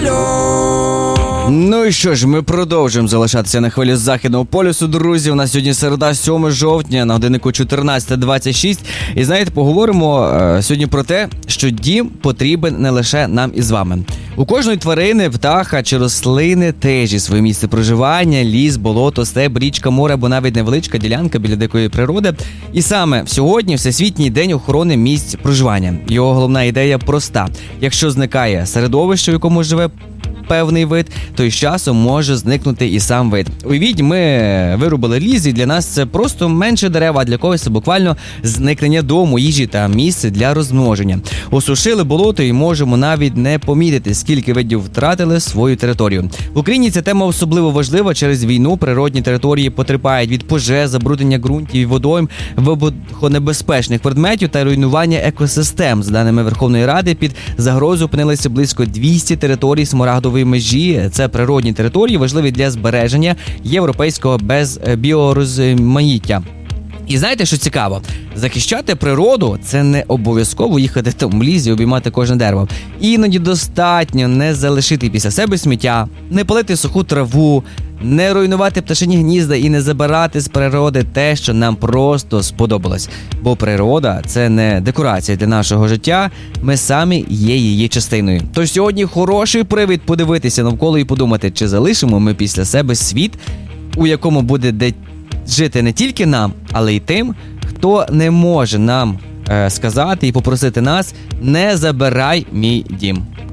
Ну і що ж, ми продовжуємо залишатися на хвилі Західного полюсу, друзі. У нас сьогодні середа, 7 жовтня, на годиннику 14:26. І знаєте, поговоримо сьогодні про те, що дім потрібен не лише нам із вами. У кожної тварини, птаха чи рослини теж є своє місце проживання, ліс, болото, степ, річка, море або навіть невеличка ділянка біля дикої природи. І саме сьогодні Всесвітній день охорони місць проживання. Його головна ідея проста. Якщо зникає середовище, в якому живе певний вид, то із часом може зникнути і сам вид. Уявіть, ми вирубили ліс, і для нас це просто менше дерева, а для когось це буквально зникнення дому, їжі та місце для розмноження. Осушили болото і можемо навіть не помітити, скільки видів втратили свою територію. В Україні ця тема особливо важлива. Через війну природні території потерпають від пожеж, забруднення ґрунтів і водойм, вибухонебезпечних предметів та руйнування екосистем. За даними Верховної Ради, під загрозою опинилися близько 200 територій Смарагдової межі. Це природні території, важливі для збереження європейського біорозмаїття. І знаєте, що цікаво? Захищати природу – це не обов'язково їхати там в ліс і обіймати кожне дерево. Іноді достатньо не залишити після себе сміття, не палити суху траву, не руйнувати пташині гнізда і не забирати з природи те, що нам просто сподобалось. Бо природа – це не декорація для нашого життя, ми самі є її частиною. Тож сьогодні хороший привід подивитися навколо і подумати, чи залишимо ми після себе світ, у якому буде де жити не тільки нам, але й тим, хто не може нам сказати і попросити нас: не забирай мій дім.